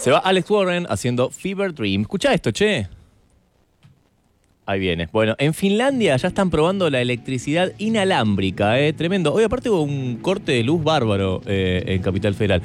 Se va Alex Warren haciendo Fever Dream. Escuchá esto, che. Ahí viene. Bueno, en Finlandia ya están probando la electricidad inalámbrica, tremendo. Hoy aparte hubo un corte de luz bárbaro en Capital Federal.